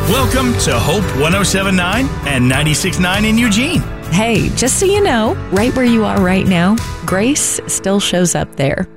Welcome to Hope 107.9 and 96.9 in Eugene. Hey, just so you know, right where you are right now, grace still shows up there.